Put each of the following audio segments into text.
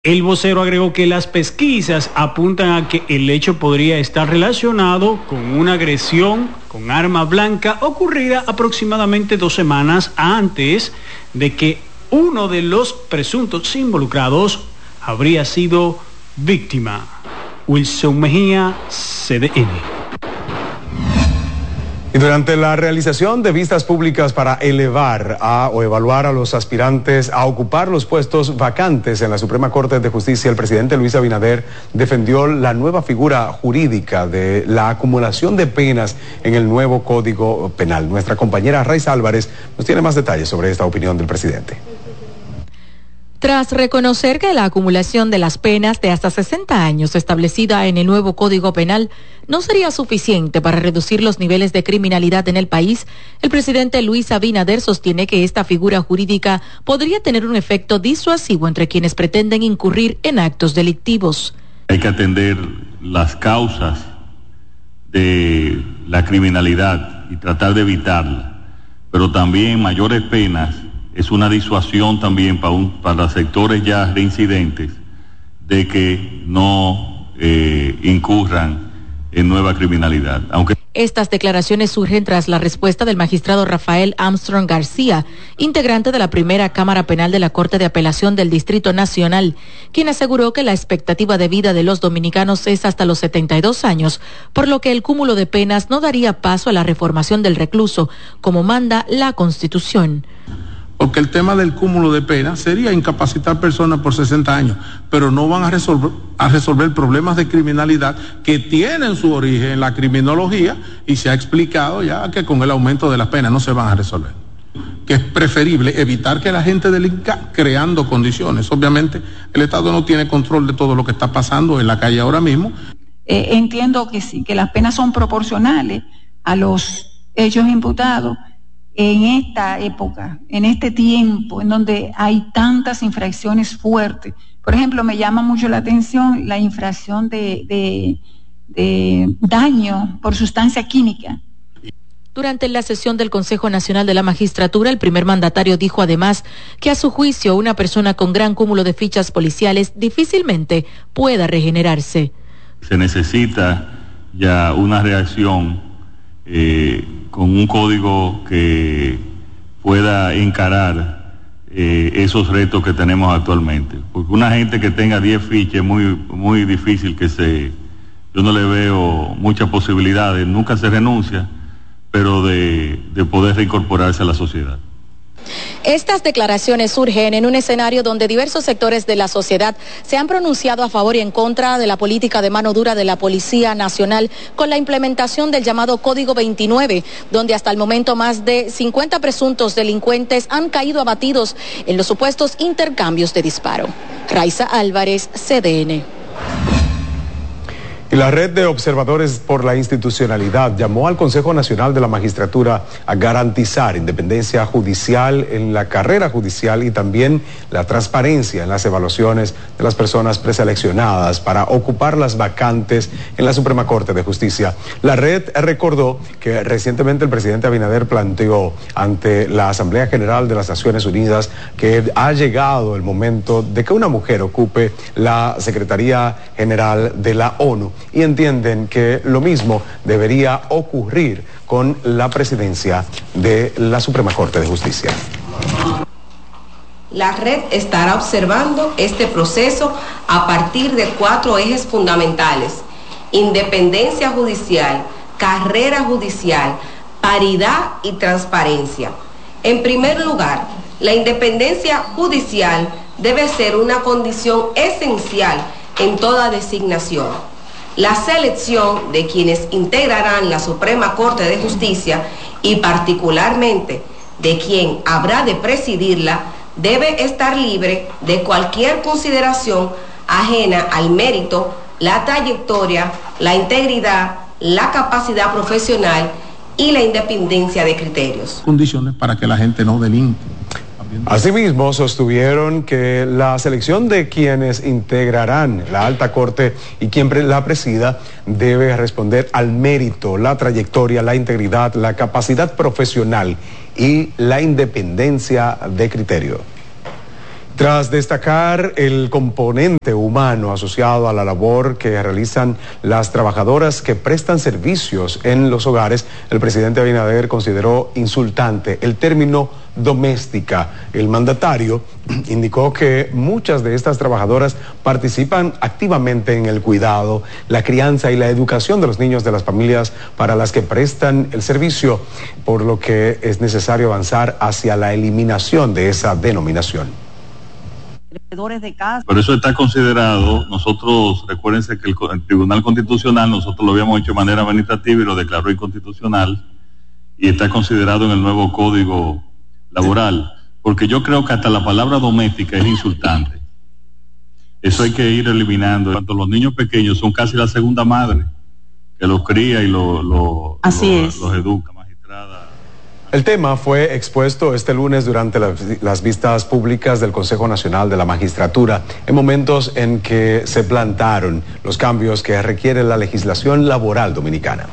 El vocero agregó que las pesquisas apuntan a que el hecho podría estar relacionado con una agresión con arma blanca ocurrida aproximadamente 2 semanas antes de que uno de los presuntos involucrados habría sido víctima. Wilson Mejía, CDN. Y durante la realización de vistas públicas para elevar o evaluar a los aspirantes a ocupar los puestos vacantes en la Suprema Corte de Justicia, el presidente Luis Abinader defendió la nueva figura jurídica de la acumulación de penas en el nuevo Código Penal. Nuestra compañera Raiza Álvarez nos tiene más detalles sobre esta opinión del presidente. Tras reconocer que la acumulación de las penas de hasta 60 años establecida en el nuevo Código Penal no sería suficiente para reducir los niveles de criminalidad en el país, el presidente Luis Abinader sostiene que esta figura jurídica podría tener un efecto disuasivo entre quienes pretenden incurrir en actos delictivos. Hay que atender las causas de la criminalidad y tratar de evitarla, pero también mayores penas es una disuasión también para sectores ya reincidentes de que no incurran en nueva criminalidad. Estas declaraciones surgen tras la respuesta del magistrado Rafael Armstrong García, integrante de la primera Cámara Penal de la Corte de Apelación del Distrito Nacional, quien aseguró que la expectativa de vida de los dominicanos es hasta los 72 años, por lo que el cúmulo de penas no daría paso a la reformación del recluso, como manda la Constitución. Porque el tema del cúmulo de penas sería incapacitar personas por 60 años, pero no van a resolver problemas de criminalidad que tienen su origen en la criminología y se ha explicado ya que con el aumento de las penas no se van a resolver. Que es preferible evitar que la gente delinca creando condiciones. Obviamente el Estado no tiene control de todo lo que está pasando en la calle ahora mismo. Entiendo que sí, que las penas son proporcionales a los hechos imputados. En esta época, en este tiempo, en donde hay tantas infracciones fuertes. Por ejemplo, me llama mucho la atención la infracción de daño por sustancia química. Durante la sesión del Consejo Nacional de la Magistratura, el primer mandatario dijo además que a su juicio una persona con gran cúmulo de fichas policiales difícilmente pueda regenerarse. Se necesita ya una reacción con un código que pueda encarar esos retos que tenemos actualmente. Porque una gente que tenga 10 fichas es muy difícil yo no le veo muchas posibilidades, nunca se renuncia, pero de poder reincorporarse a la sociedad. Estas declaraciones surgen en un escenario donde diversos sectores de la sociedad se han pronunciado a favor y en contra de la política de mano dura de la Policía Nacional con la implementación del llamado Código 29, donde hasta el momento más de 50 presuntos delincuentes han caído abatidos en los supuestos intercambios de disparo. Raiza Álvarez, CDN. Y la Red de Observadores por la Institucionalidad llamó al Consejo Nacional de la Magistratura a garantizar independencia judicial en la carrera judicial y también la transparencia en las evaluaciones de las personas preseleccionadas para ocupar las vacantes en la Suprema Corte de Justicia. La red recordó que recientemente el presidente Abinader planteó ante la Asamblea General de las Naciones Unidas que ha llegado el momento de que una mujer ocupe la Secretaría General de la ONU. Y entienden que lo mismo debería ocurrir con la presidencia de la Suprema Corte de Justicia. La red estará observando este proceso a partir de 4 ejes fundamentales: independencia judicial, carrera judicial, paridad y transparencia. En primer lugar, la independencia judicial debe ser una condición esencial en toda designación. La selección de quienes integrarán la Suprema Corte de Justicia y particularmente de quien habrá de presidirla debe estar libre de cualquier consideración ajena al mérito, la trayectoria, la integridad, la capacidad profesional y la independencia de criterios. Condiciones para que la gente no delinque. Asimismo, sostuvieron que la selección de quienes integrarán la alta corte y quien la presida debe responder al mérito, la trayectoria, la integridad, la capacidad profesional y la independencia de criterio. Tras destacar el componente humano asociado a la labor que realizan las trabajadoras que prestan servicios en los hogares, el presidente Abinader consideró insultante el término doméstica. El mandatario indicó que muchas de estas trabajadoras participan activamente en el cuidado, la crianza y la educación de los niños de las familias para las que prestan el servicio, por lo que es necesario avanzar hacia la eliminación de esa denominación. Por eso está considerado, nosotros, recuérdense que el Tribunal Constitucional, nosotros lo habíamos hecho de manera administrativa y lo declaró inconstitucional, y está considerado en el nuevo Código Laboral, porque yo creo que hasta la palabra doméstica es insultante. Eso hay que ir eliminando. Tanto los niños pequeños son casi la segunda madre, que los cría y los educa, magistrada. El tema fue expuesto este lunes durante las vistas públicas del Consejo Nacional de la Magistratura, en momentos en que se plantaron los cambios que requiere la legislación laboral dominicana.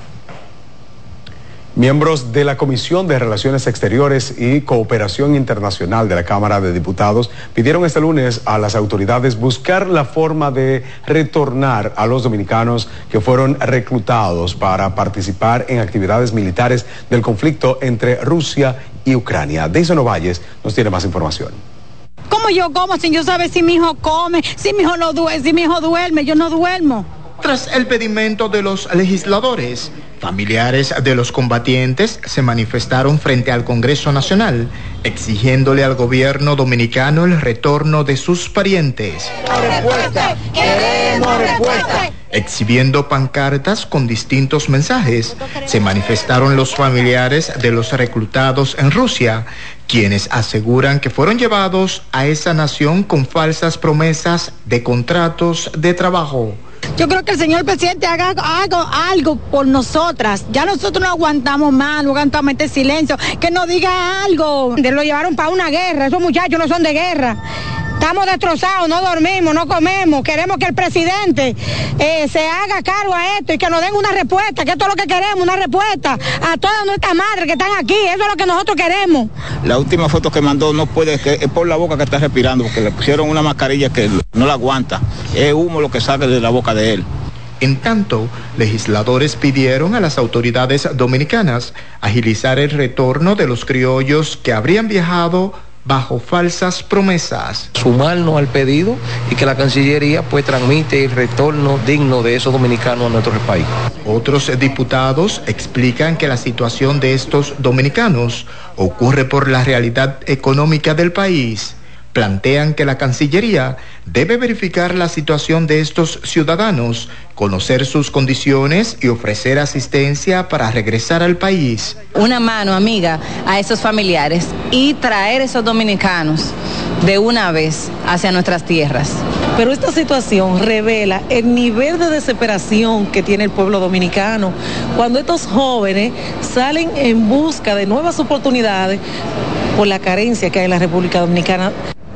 Miembros de la Comisión de Relaciones Exteriores y Cooperación Internacional de la Cámara de Diputados pidieron este lunes a las autoridades buscar la forma de retornar a los dominicanos que fueron reclutados para participar en actividades militares del conflicto entre Rusia y Ucrania. Deison Ovalles nos tiene más información. ¿Cómo yo como sin yo saber si mi hijo come, si mi hijo no duerme, si mi hijo duerme? Yo no duermo. Tras el pedimento de los legisladores, familiares de los combatientes se manifestaron frente al Congreso Nacional, exigiéndole al gobierno dominicano el retorno de sus parientes. ¡Respuesta! ¡Queremos respuesta! Exhibiendo pancartas con distintos mensajes, se manifestaron los familiares de los reclutados en Rusia, quienes aseguran que fueron llevados a esa nación con falsas promesas de contratos de trabajo. Yo creo que el señor presidente haga algo por nosotras. Ya nosotros no aguantamos más, no aguantamos este silencio. Que nos diga algo. Lo llevaron para una guerra, esos muchachos no son de guerra. Estamos destrozados, no dormimos, no comemos. Queremos que el presidente se haga cargo a esto y que nos den una respuesta, que esto es lo que queremos, una respuesta a todas nuestras madres que están aquí. Eso es lo que nosotros queremos. La última foto que mandó no puede, que es por la boca que está respirando, porque le pusieron una mascarilla que no la aguanta. Es humo lo que sale de la boca de él. En tanto, legisladores pidieron a las autoridades dominicanas agilizar el retorno de los criollos que habrían viajado bajo falsas promesas. Sumarnos al pedido y que la Cancillería pues transmite el retorno digno de esos dominicanos a nuestro país. Otros diputados explican que la situación de estos dominicanos ocurre por la realidad económica del país. Plantean que la Cancillería debe verificar la situación de estos ciudadanos, conocer sus condiciones y ofrecer asistencia para regresar al país. Una mano amiga a esos familiares y traer esos dominicanos de una vez hacia nuestras tierras. Pero esta situación revela el nivel de desesperación que tiene el pueblo dominicano cuando estos jóvenes salen en busca de nuevas oportunidades por la carencia que hay en la República Dominicana.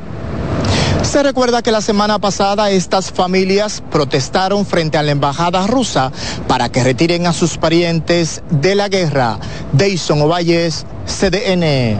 Se recuerda que la semana pasada estas familias protestaron frente a la embajada rusa para que retiren a sus parientes de la guerra. Deison Ovalles, CDN.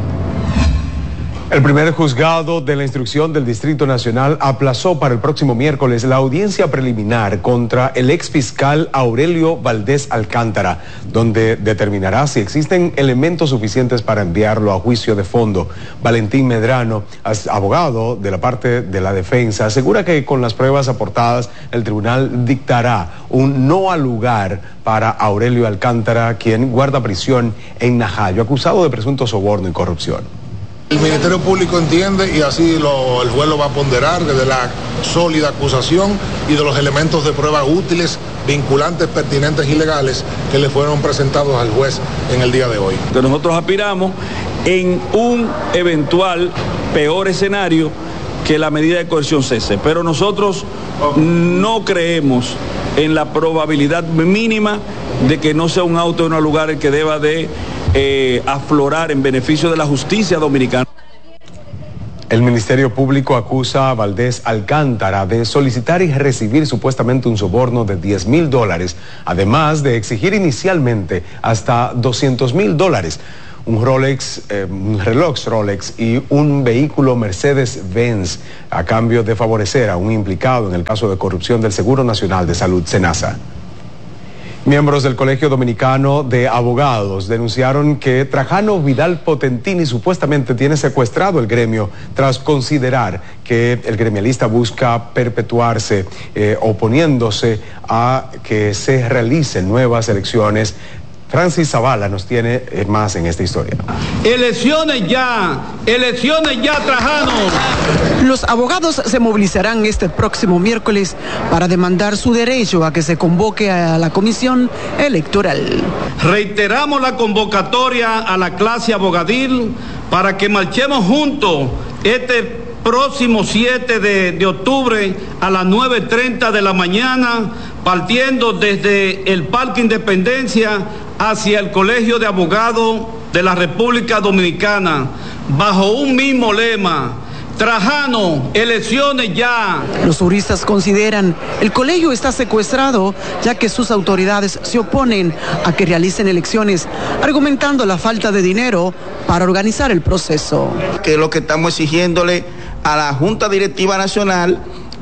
El primer juzgado de la instrucción del Distrito Nacional aplazó para el próximo miércoles la audiencia preliminar contra el exfiscal Aurelio Valdés Alcántara, donde determinará si existen elementos suficientes para enviarlo a juicio de fondo. Valentín Medrano, abogado de la parte de la defensa, asegura que con las pruebas aportadas el tribunal dictará un no al lugar para Aurelio Alcántara, quien guarda prisión en Najayo, acusado de presunto soborno y corrupción. El Ministerio Público entiende, y así el juez lo va a ponderar, desde la sólida acusación y de los elementos de prueba útiles, vinculantes, pertinentes y legales que le fueron presentados al juez en el día de hoy. Nosotros aspiramos en un eventual peor escenario que la medida de coerción cese, pero nosotros no creemos en la probabilidad mínima de que no sea un auto en un lugar el que deba de aflorar en beneficio de la justicia dominicana. El Ministerio Público acusa a Valdés Alcántara de solicitar y recibir supuestamente un soborno de $10,000, además de exigir inicialmente hasta $200,000. un reloj Rolex y un vehículo Mercedes-Benz a cambio de favorecer a un implicado en el caso de corrupción del Seguro Nacional de Salud, SENASA. Miembros del Colegio Dominicano de Abogados denunciaron que Trajano Vidal Potentini supuestamente tiene secuestrado el gremio tras considerar que el gremialista busca perpetuarse oponiéndose a que se realicen nuevas elecciones. Francis Zavala nos tiene más en esta historia. Elecciones ya, Trajano. Los abogados se movilizarán este próximo miércoles para demandar su derecho a que se convoque a la comisión electoral. Reiteramos la convocatoria a la clase abogadil para que marchemos juntos este próximo 7 de octubre a las 9:30 de la mañana, partiendo desde el Parque Independencia hacia el Colegio de Abogados de la República Dominicana, bajo un mismo lema: Trajano, elecciones ya. Los juristas consideran el colegio está secuestrado ya que sus autoridades se oponen a que realicen elecciones, argumentando la falta de dinero para organizar el proceso. Que lo que estamos exigiéndole a la Junta Directiva Nacional,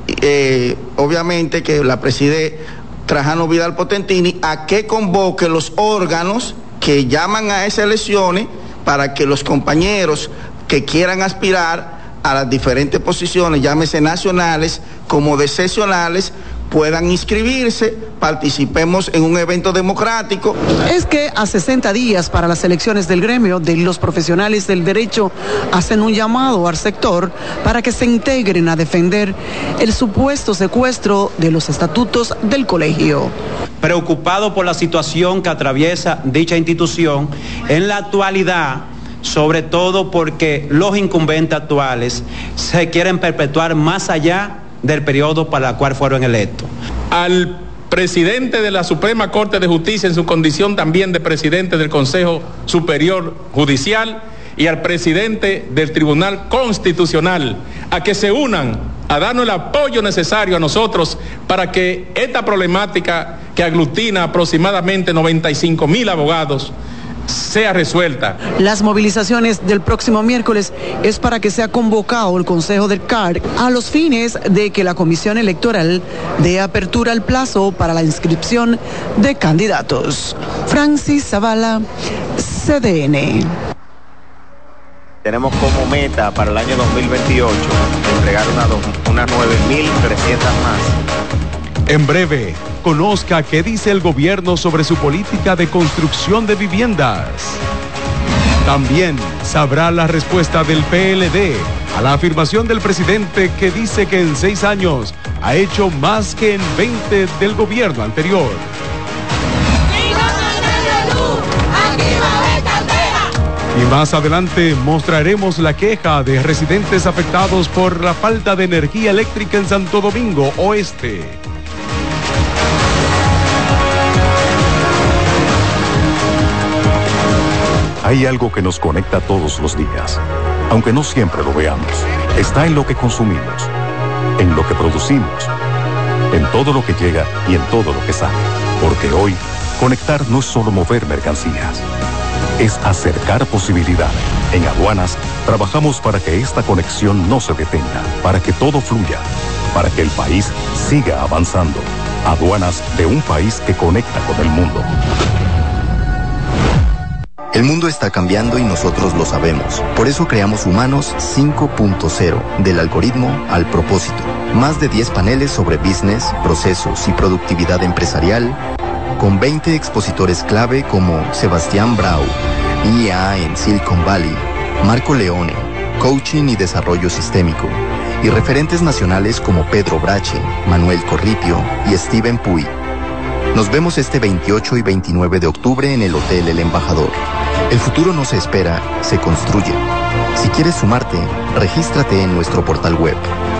obviamente que la preside Trajano Vidal Potentini, a que convoque los órganos que llaman a esas elecciones para que los compañeros que quieran aspirar a las diferentes posiciones, llámese nacionales como de seccionales, puedan inscribirse, participemos en un evento democrático. Es que a 60 días para las elecciones del gremio de los profesionales del derecho hacen un llamado al sector para que se integren a defender el supuesto secuestro de los estatutos del colegio. Preocupado por la situación que atraviesa dicha institución en la actualidad, sobre todo porque los incumbentes actuales se quieren perpetuar más allá del periodo para el cual fueron electos. Al presidente de la Suprema Corte de Justicia en su condición también de presidente del Consejo Superior Judicial y al presidente del Tribunal Constitucional a que se unan a darnos el apoyo necesario a nosotros para que esta problemática que aglutina aproximadamente 95,000 abogados sea resuelta. Las movilizaciones del próximo miércoles es para que sea convocado el Consejo del CAR a los fines de que la Comisión Electoral dé apertura al plazo para la inscripción de candidatos. Francis Zavala, CDN. Tenemos como meta para el año 2028 entregar unas 9.300 más. En breve, conozca qué dice el gobierno sobre su política de construcción de viviendas. También sabrá la respuesta del PLD a la afirmación del presidente que dice que en 6 años ha hecho más que en 20 del gobierno anterior. Y más adelante mostraremos la queja de residentes afectados por la falta de energía eléctrica en Santo Domingo Oeste. Hay algo que nos conecta todos los días, aunque no siempre lo veamos. Está en lo que consumimos, en lo que producimos, en todo lo que llega y en todo lo que sale. Porque hoy, conectar no es solo mover mercancías, es acercar posibilidades. En Aduanas, trabajamos para que esta conexión no se detenga, para que todo fluya, para que el país siga avanzando. Aduanas de un país que conecta con el mundo. El mundo está cambiando y nosotros lo sabemos. Por eso creamos Humanos 5.0, del algoritmo al propósito. Más de 10 paneles sobre business, procesos y productividad empresarial, con 20 expositores clave como Sebastián Brau, IA en Silicon Valley, Marco Leone, Coaching y Desarrollo Sistémico, y referentes nacionales como Pedro Brache, Manuel Corripio y Steven Puy. Nos vemos este 28 y 29 de octubre en el Hotel El Embajador. El futuro no se espera, se construye. Si quieres sumarte, regístrate en nuestro portal web